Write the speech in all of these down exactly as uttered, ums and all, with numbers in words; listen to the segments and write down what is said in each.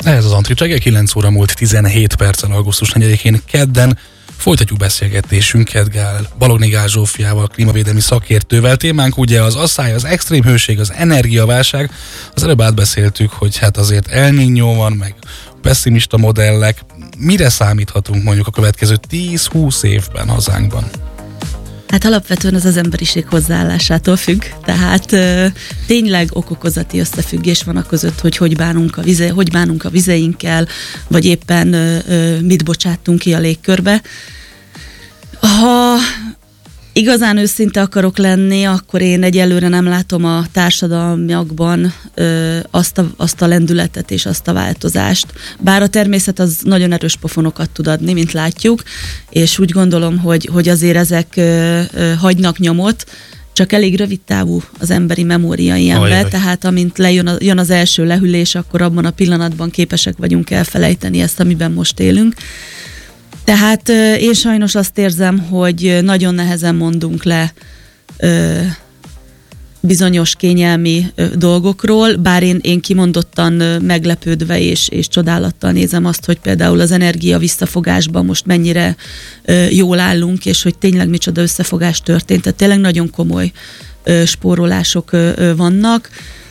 Ez az Antrit reggel, kilenc óra múlt tizenhét perccel augusztus negyedikén kedden. Folytatjuk beszélgetésünket Gál, Balogné Gál Zsófiával, klímavédelmi szakértővel. Témánk ugye az asszály, az extrém hőség, az energiaválság. Az előbb átbeszéltük, hogy hát azért El Niño van, meg pessimista modellek. Mire számíthatunk mondjuk a következő tíz-húsz évben hazánkban? Hát alapvetően az az emberiség hozzáállásától függ, tehát ö, tényleg okokozati összefüggés van a között, hogy hogy bánunk a, vize, hogy bánunk a vizeinkkel, vagy éppen ö, ö, mit bocsátunk ki a légkörbe. Ha igazán őszinte akarok lenni, akkor én egyelőre nem látom a társadalmakban ö, azt, a, azt a lendületet és azt a változást. Bár a természet az nagyon erős pofonokat tud adni, mint látjuk, és úgy gondolom, hogy, hogy azért ezek ö, ö, hagynak nyomot, csak elég rövid távú az emberi memória ilyenbe, tehát amint lejön a, jön az első lehűlés, akkor abban a pillanatban képesek vagyunk elfelejteni ezt, amiben most élünk. Tehát én sajnos azt érzem, hogy nagyon nehezen mondunk le ö, bizonyos kényelmi ö, dolgokról, bár én, én kimondottan ö, meglepődve és, és csodálattal nézem azt, hogy például az energia visszafogásban most mennyire ö, jól állunk, és hogy tényleg micsoda összefogás történt. Tehát tényleg nagyon komoly ö, spórolások ö, ö, vannak.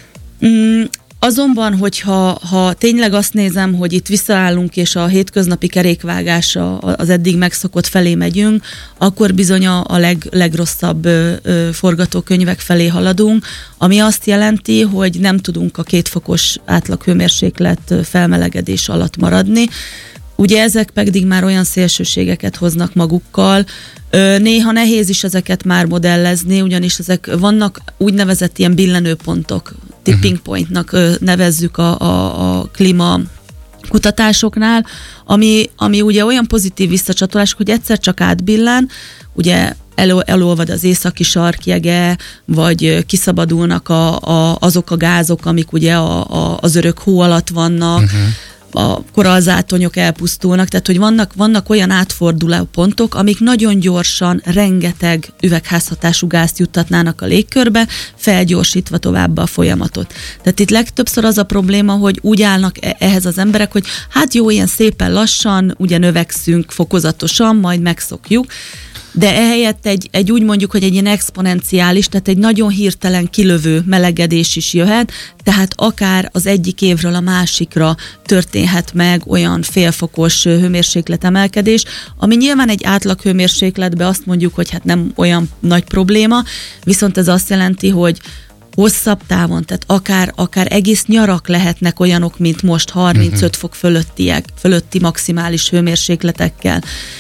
Mm, Azonban, hogyha ha tényleg azt nézem, hogy itt visszaállunk, és a hétköznapi kerékvágása az eddig megszokott felé megyünk, akkor bizony a, a leg, legrosszabb ö, ö, forgatókönyvek felé haladunk, ami azt jelenti, hogy nem tudunk a kétfokos átlaghőmérséklet felmelegedés alatt maradni. Ugye ezek pedig már olyan szélsőségeket hoznak magukkal, néha nehéz is ezeket már modellezni, ugyanis ezek vannak úgynevezett ilyen billenőpontok, tipping pointnak nevezzük a, a, a klíma kutatásoknál, ami, ami ugye olyan pozitív visszacsatolás, hogy egyszer csak átbillen, ugye el, elolvad az északi sarkjege, vagy kiszabadulnak a, a, azok a gázok, amik ugye a, a, az örök hó alatt vannak, uh-huh. a korallzátonyok elpusztulnak, tehát hogy vannak, vannak olyan átforduló pontok, amik nagyon gyorsan rengeteg üvegházhatású gázt juttatnának a légkörbe, felgyorsítva tovább a folyamatot. Tehát itt legtöbbször az a probléma, hogy úgy állnak ehhez az emberek, hogy hát jó, ilyen szépen lassan, ugye növekszünk fokozatosan, majd megszokjuk, de ehelyett egy, egy úgy mondjuk, hogy egy ilyen exponenciális, tehát egy nagyon hirtelen kilövő melegedés is jöhet, tehát akár az egyik évről a másikra történhet meg olyan félfokos hőmérsékletemelkedés, ami nyilván egy átlag hőmérsékletben azt mondjuk, hogy hát nem olyan nagy probléma, viszont ez azt jelenti, hogy hosszabb távon, tehát akár, akár egész nyarak lehetnek olyanok, mint most harmincöt uh-huh. fok fölöttiek, fölötti maximális hőmérsékletekkel.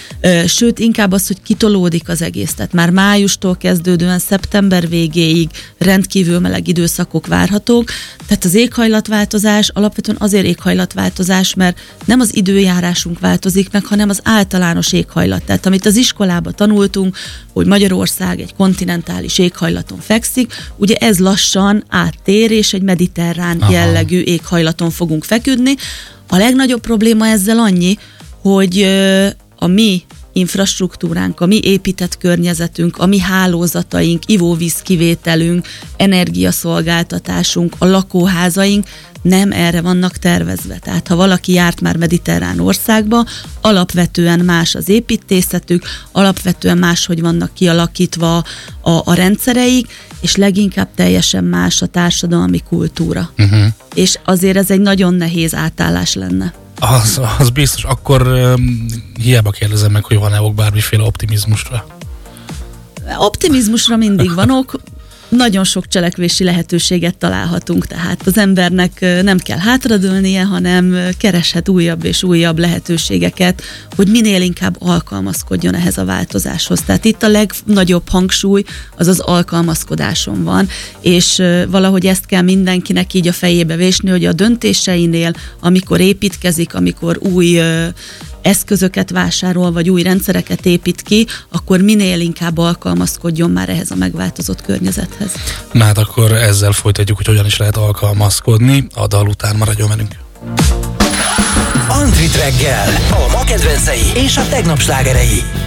Sőt, inkább az, hogy kitolódik az egész. Tehát már májustól kezdődően szeptember végéig rendkívül meleg időszakok várhatók. Tehát az éghajlatváltozás alapvetően azért éghajlatváltozás, mert nem az időjárásunk változik meg, hanem az általános éghajlat. Tehát amit az iskolában tanultunk, hogy Magyarország egy kontinentális éghajlaton fekszik, ugye ez lassan áttér, és egy mediterrán Aha. jellegű éghajlaton fogunk feküdni. A legnagyobb probléma ezzel annyi, hogy a mi infrastruktúránk, a mi épített környezetünk, a mi hálózataink, ivóvízkivételünk, energiaszolgáltatásunk, a lakóházaink nem erre vannak tervezve. Tehát ha valaki járt már mediterrán országba, alapvetően más az építészetük, alapvetően máshogy vannak kialakítva a, a rendszereik, és leginkább teljesen más a társadalmi kultúra. Uh-huh. És azért ez egy nagyon nehéz átállás lenne. Az, az biztos. Akkor um, hiába kérdezem meg, hogy van-e ok bármiféle optimizmusra? Optimizmusra mindig van ok. Nagyon sok cselekvési lehetőséget találhatunk, tehát az embernek nem kell hátradőlnie, hanem kereshet újabb és újabb lehetőségeket, hogy minél inkább alkalmazkodjon ehhez a változáshoz. Tehát itt a legnagyobb hangsúly az az alkalmazkodáson van, és valahogy ezt kell mindenkinek így a fejébe vésni, hogy a döntéseinél, amikor építkezik, amikor új eszközöket vásárol, vagy új rendszereket épít ki, akkor minél inkább alkalmazkodjon már ehhez a megváltozott környezethez. Na hát akkor ezzel folytatjuk, hogy hogyan is lehet alkalmazkodni. A dal után maradjon velünk. Antrit reggel, a ma kedvencei és a tegnap slágerei.